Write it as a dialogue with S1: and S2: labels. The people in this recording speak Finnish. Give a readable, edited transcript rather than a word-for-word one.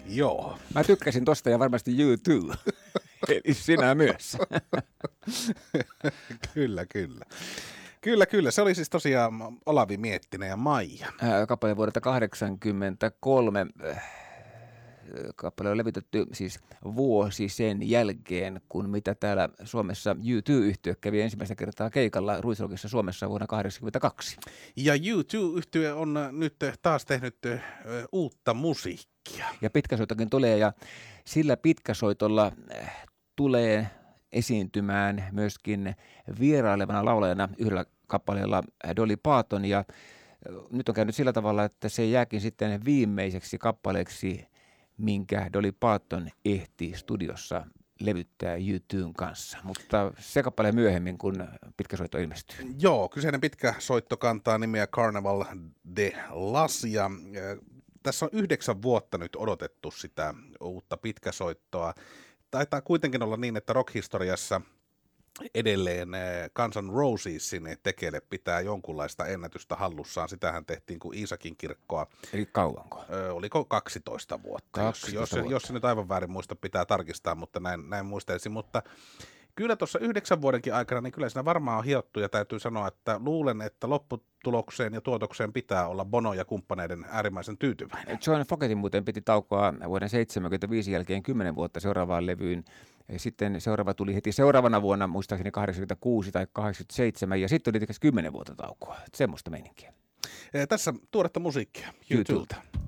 S1: Joo.
S2: Mä tykkäsin tosta ja varmasti you too. Eli sinä myös.
S1: Kyllä. Kyllä. Se oli siis tosiaan Olavi Miettinen ja Maija.
S2: Kappale vuodelta 1983. Kappale on levitetty siis vuosi sen jälkeen, kun mitä täällä Suomessa U2-yhtye kävi ensimmäistä kertaa keikalla Ruisrockissa Suomessa vuonna 1982.
S1: Ja U2-yhtye on nyt taas tehnyt uutta musiikkia.
S2: Ja pitkäsoittokin tulee, ja sillä pitkäsoitolla tulee esiintymään myöskin vierailevana laulajana yhdellä kappaleella Dolly Parton, ja nyt on käynyt sillä tavalla, että se jääkin sitten viimeiseksi kappaleeksi, minkä Dolly Parton ehti studiossa levyttää U2:n kanssa. Mutta se kappale myöhemmin, kun pitkäsoitto ilmestyy.
S1: Joo, kyseinen pitkä soitto kantaa nimeä Carnaval de Las, ja tässä on 9 vuotta nyt odotettu sitä uutta pitkäsoittoa. Taitaa kuitenkin olla niin, että rockhistoriassa edelleen Guns N' Rosesin tekele pitää jonkunlaista ennätystä hallussaan. Sitähän tehtiin kuin Iisakin kirkkoa.
S2: Eli kauanko?
S1: Oliko 12 vuotta?
S2: 12 vuotta.
S1: Jos se nyt aivan väärin muista, pitää tarkistaa, mutta näin muistelisin. Mutta kyllä tuossa 9 vuodenkin aikana, niin kyllä siinä varmaan on hiottu, ja täytyy sanoa, että luulen, että lopputulokseen ja tuotokseen pitää olla Bono ja kumppaneiden äärimmäisen tyytyväinen.
S2: John Fogertin muuten piti taukoa vuoden 1975 jälkeen 10 vuotta seuraavaan levyyn. Sitten seuraava tuli heti seuraavana vuonna, muistaakseni 86 tai 87, ja sitten oli 10 vuotta taukoa. Semmoista meininkiä.
S1: Tässä tuoretta musiikkia YouTubelta.